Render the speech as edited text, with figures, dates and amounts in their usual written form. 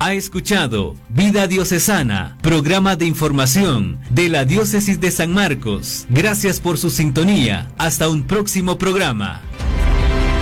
Ha escuchado Vida Diocesana, programa de información de la Diócesis de San Marcos. Gracias por su sintonía. Hasta un próximo programa.